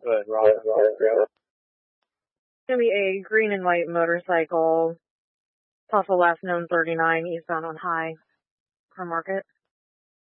Good, Rob. It's gonna be a green and white motorcycle, possible last known 39, eastbound on High for Market.